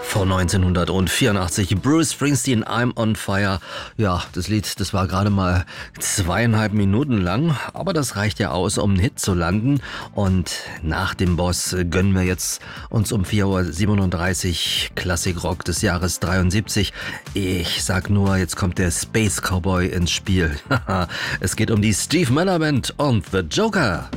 Von 1984, Bruce Springsteen, I'm on Fire. Ja, das Lied, das war gerade mal 2,5 Minuten lang, aber das reicht ja aus, um einen Hit zu landen. Und nach dem Boss gönnen wir jetzt uns um 4:37 Uhr Klassikrock des Jahres 73. Ich sag nur, jetzt kommt der Space Cowboy ins Spiel. Es geht um die Steve Miller Band und The Joker.